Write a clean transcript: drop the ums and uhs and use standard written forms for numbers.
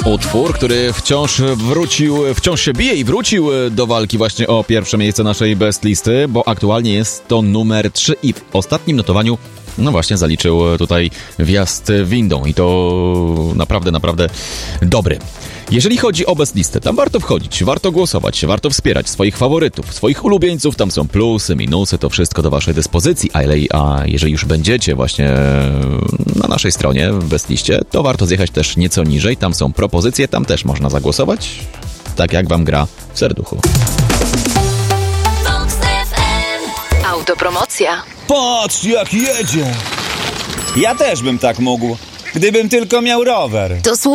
Utwór, który wciąż się bije i wrócił do walki właśnie o pierwsze miejsce naszej best listy, bo aktualnie jest to numer 3 i w ostatnim notowaniu no właśnie zaliczył tutaj wjazd windą i to naprawdę dobry. Jeżeli chodzi o best listę, tam warto wchodzić, warto głosować, warto wspierać swoich faworytów, swoich ulubieńców, tam są plusy, minusy, to wszystko do waszej dyspozycji, a jeżeli już będziecie właśnie na naszej stronie w best liście, to warto zjechać też nieco niżej, tam są propozycje, tam też można zagłosować, tak jak wam gra w serduchu. Autopromocja. Patrz jak jedzie! Ja też bym tak mógł, gdybym tylko miał rower. To słuchaj.